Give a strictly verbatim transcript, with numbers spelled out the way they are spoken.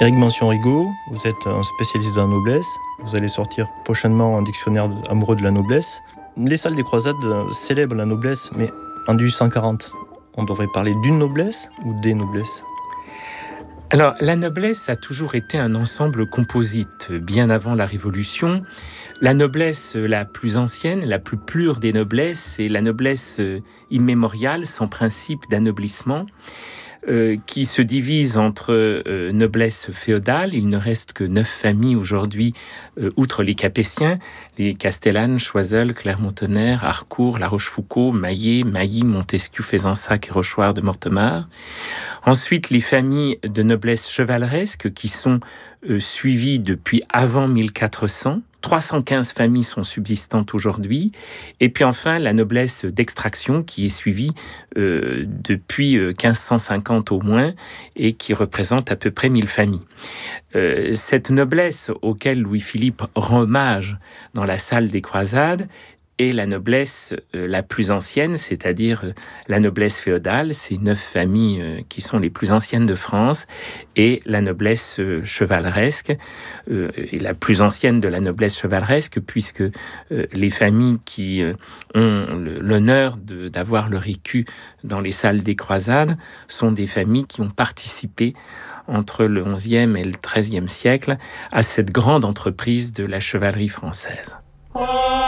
Éric Mention-Rigaud, vous êtes un spécialiste de la noblesse. Vous allez sortir prochainement un dictionnaire amoureux de la noblesse. Les salles des croisades célèbrent la noblesse, mais en dix-huit cent quarante, on devrait parler d'une noblesse ou des noblesses ? Alors, la noblesse a toujours été un ensemble composite. Bien avant la Révolution, la noblesse la plus ancienne, la plus pure des noblesses, c'est la noblesse immémoriale, sans principe d'anoblissement, euh, qui se divise entre euh, noblesse féodale. Il ne reste que neuf familles aujourd'hui, euh, outre les Capétiens, les Castellane, Choiseul, Clermont-Tonnerre, Harcourt, La Rochefoucauld, Maillé, Mailly, Montesquieu, Fezensac et Rochoir de Mortemart. Ensuite, les familles de noblesse chevaleresque qui sont euh, suivies depuis avant mille quatre cents. trois cent quinze familles sont subsistantes aujourd'hui. Et puis enfin, la noblesse d'extraction qui est suivie euh, depuis euh, quinze cent cinquante au moins et qui représente à peu près mille familles. Euh, cette noblesse auquel Louis-Philippe rend hommage dans la salle des croisades est la noblesse euh, la plus ancienne, c'est-à-dire euh, la noblesse féodale, ces neuf familles euh, qui sont les plus anciennes de France, et la noblesse euh, chevaleresque, euh, et la plus ancienne de la noblesse chevaleresque, puisque euh, les familles qui euh, ont le, l'honneur de, d'avoir leur écu dans les salles des croisades sont des familles qui ont participé entre le onzième et le treizième siècle à cette grande entreprise de la chevalerie française.